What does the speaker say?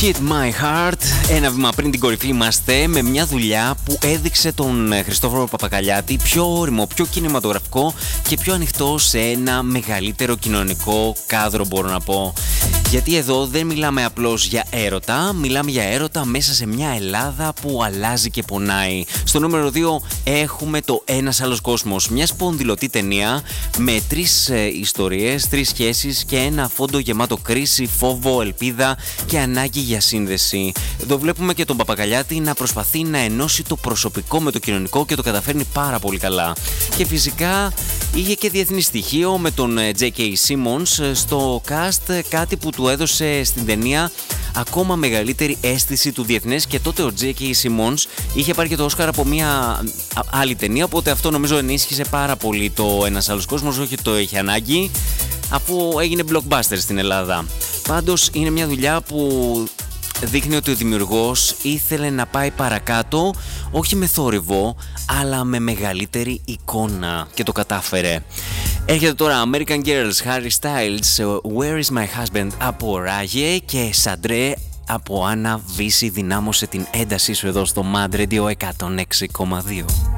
Hit My Heart. Ένα βήμα πριν την κορυφή είμαστε, με μια δουλειά που έδειξε τον Χριστόφορο Παπακαλιάτη πιο όριμο, πιο κινηματογραφικό και πιο ανοιχτό σε ένα μεγαλύτερο κοινωνικό κάδρο, μπορώ να πω. Γιατί εδώ δεν μιλάμε απλώς για έρωτα, μιλάμε για έρωτα μέσα σε μια Ελλάδα που αλλάζει και πονάει. Στο νούμερο 2 έχουμε το Ένας Άλλος Κόσμος, μια σπονδυλωτή ταινία με 3 ιστορίες, 3 σχέσεις και ένα φόντο γεμάτο κρίση, φόβο, ελπίδα και ανάγκη για σύνδεση. Εδώ βλέπουμε και τον Παπακαλιάτη να προσπαθεί να ενώσει το προσωπικό με το κοινωνικό και το καταφέρνει πάρα πολύ καλά. Και φυσικά είχε και διεθνή στοιχείο με τον J.K. Simmons στο cast, κάτι που του έδωσε στην ταινία ακόμα μεγαλύτερη αίσθηση του διεθνές, και τότε ο J.K. Simmons είχε πάρει και το Όσκαρ από μια άλλη ταινία, οπότε αυτό νομίζω ενίσχυσε πάρα πολύ το Ένας Άλλος Κόσμος, όχι το είχε ανάγκη, αφού έγινε blockbuster στην Ελλάδα. Πάντως είναι μια δουλειά που δείχνει ότι ο δημιουργός ήθελε να πάει παρακάτω, όχι με θόρυβο, αλλά με μεγαλύτερη εικόνα, και το κατάφερε. Έρχεται τώρα American Girls, Harry Styles, Where is my husband από Ράγε, και Σαντρέ από Άννα Βύση. Δυνάμωσε την έντασή σου εδώ στο Mad Radio 106,2.